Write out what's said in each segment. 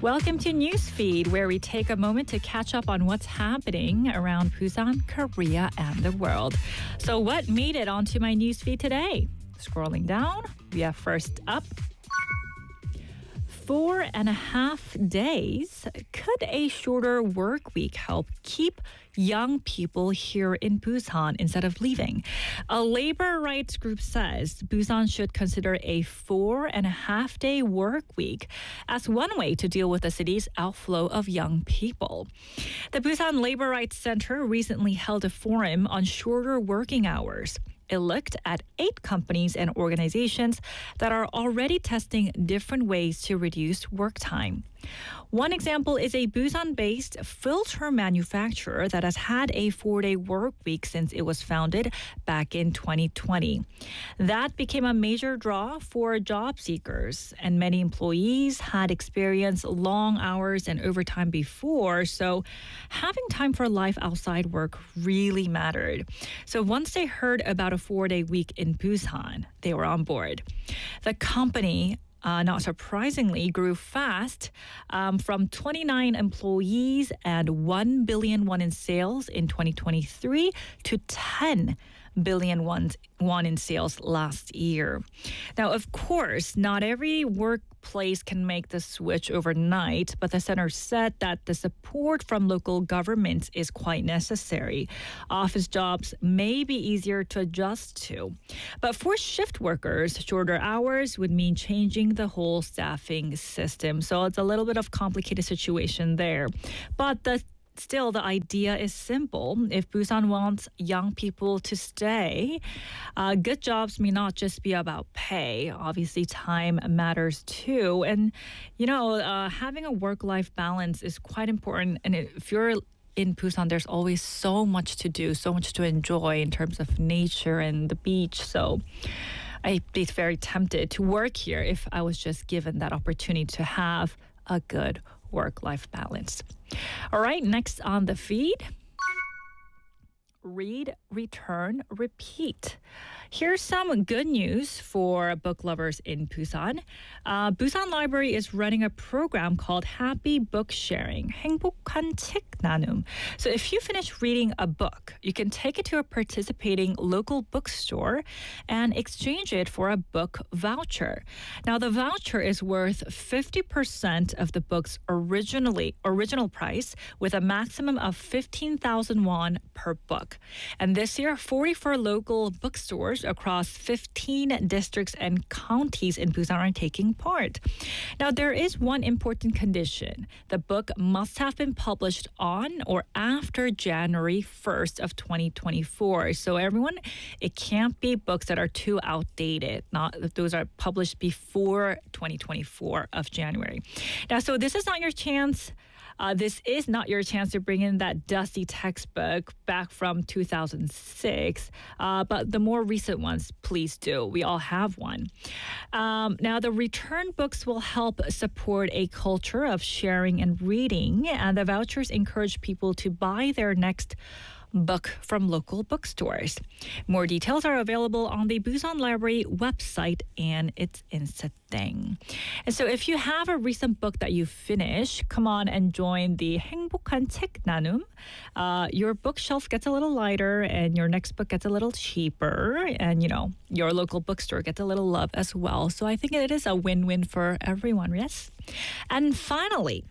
Welcome to Newsfeed, where we take a moment to catch up on what's happening around Busan, Korea, and the world. So what made it onto my newsfeed today? Scrolling down, we have first up, 4.5 days. Could a shorter work week help keep young people here in Busan instead of leaving? A labor rights group says Busan should consider a 4.5-day work week as one way to deal with the city's outflow of young people. The Busan Labor Rights Center recently held a forum on shorter working hours. It looked at 8 companies and organizations that are already testing different ways to reduce work time. One example is a Busan-based filter manufacturer that has had a 4-day work week since it was founded back in 2020. That became a major draw for job seekers, and many employees had experienced long hours and overtime before, so having time for life outside work really mattered. So once they heard about a 4-day week in Busan, they were on board. The company not surprisingly, grew fast from 29 employees and 1 billion won in sales in 2023 to 10 billion won in sales last year. Now, of course, not every workplace can make the switch overnight, but the center said that the support from local governments is quite necessary. Office jobs may be easier to adjust to. But for shift workers, shorter hours would mean changing the whole staffing system. So it's a little bit of complicated situation there. But Still, the idea is simple. If Busan wants young people to stay, good jobs may not just be about pay. Obviously, time matters too. And, having a work-life balance is quite important. And if you're in Busan, there's always so much to do, so much to enjoy in terms of nature and the beach. So I'd be very tempted to work here if I was just given that opportunity to have a good work-life balance. All right, next on the feed. Read, return, repeat. Here's some good news for book lovers in Busan. Busan Library is running a program called Happy Book Sharing, 행복한 책 나눔. So if you finish reading a book, you can take it to a participating local bookstore and exchange it for a book voucher. Now, the voucher is worth 50% of the book's original price, with a maximum of 15,000 won per book. And this year, 44 local bookstores across 15 districts and counties in Busan are taking part. Now, there is one important condition. The book must have been published on or after January 1st of 2024. So everyone, it can't be books that are too outdated. Not if those are published before 2024 of January. Now, so this is not your chance. This is not your chance to bring in that dusty textbook back from 2006, but the more recent ones, please do. We all have one. Now, the return books will help support a culture of sharing and reading, and the vouchers encourage people to buy their next book from local bookstores. More details are available on the Busan Library website, and it's Insta thing. And so if you have a recent book that you finished, come on and join the 행복한 책 나눔. Your bookshelf gets a little lighter and your next book gets a little cheaper, and your local bookstore gets a little love as well. So I think it is a win-win for everyone, yes? And finally,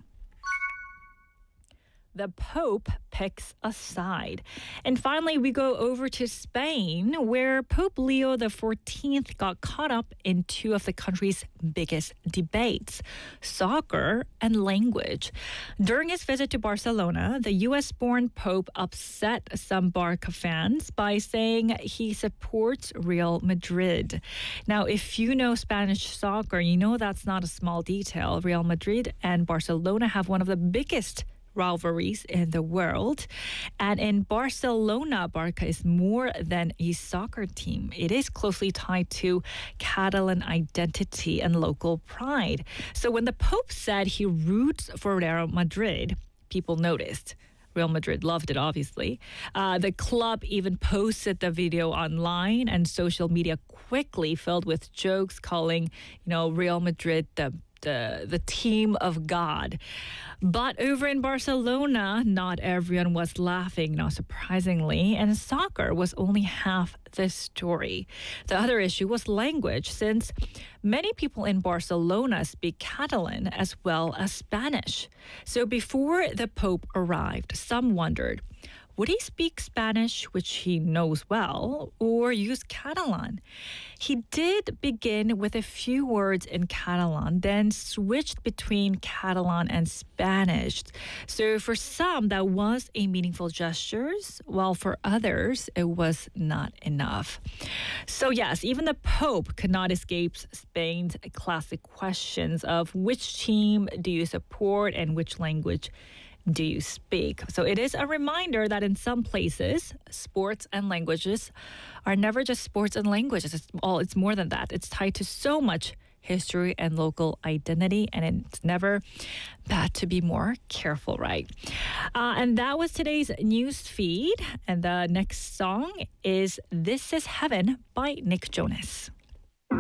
the Pope picks a side. And finally, we go over to Spain, where Pope Leo XIV got caught up in two of the country's biggest debates, soccer and language. During his visit to Barcelona, the U.S.-born Pope upset some Barca fans by saying he supports Real Madrid. Now, if you know Spanish soccer, you know that's not a small detail. Real Madrid and Barcelona have one of the biggest rivalries in the world. And in Barcelona, Barca is more than a soccer team. It is closely tied to Catalan identity and local pride. So when the Pope said he roots for Real Madrid, people noticed. Real Madrid loved it, obviously. The club even posted the video online, and social media quickly filled with jokes calling, Real Madrid the the team of God. But over in Barcelona, not everyone was laughing, not surprisingly, and soccer was only half the story. The other issue was language, since many people in Barcelona speak Catalan as well as Spanish. So before the Pope arrived, some wondered, would he speak Spanish, which he knows well, or use Catalan? He did begin with a few words in Catalan, then switched between Catalan and Spanish. So for some, that was a meaningful gesture, while for others, it was not enough. So yes, even the Pope could not escape Spain's classic questions of which team do you support and which language do you speak? So it is a reminder that in some places, sports and languages are never just sports and languages. It's more than that. It's tied to so much history and local identity, and it's never bad to be more careful, right? And that was today's news feed. And the next song is This Is Heaven by Nick Jonas.